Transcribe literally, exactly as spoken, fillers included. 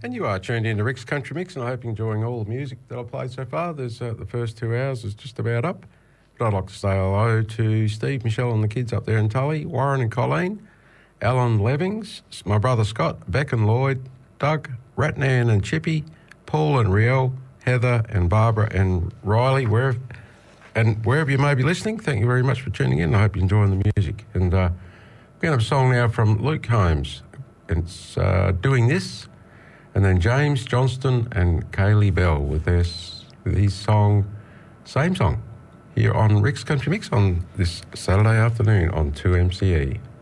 And you are tuned in to Rick's Country Mix, and I hope you're enjoying all the music that I've played so far. There's uh, the first two hours is just about up. But I'd like to say hello to Steve, Michelle and the kids up there in Tully, Warren and Colleen, Alan Levings, my brother Scott, Beck and Lloyd, Doug, Ratnan and Chippy, Paul and Riel, Heather and Barbara and Riley, wherever, and wherever you may be listening, thank you very much for tuning in. I hope you're enjoying the music. And uh, we're going to have a song now from Luke Holmes. It's uh, Doing This. And then James Johnston and Kaylee Bell with their with his song, same song, here on Rick's Country Mix on this Saturday afternoon on two M C E.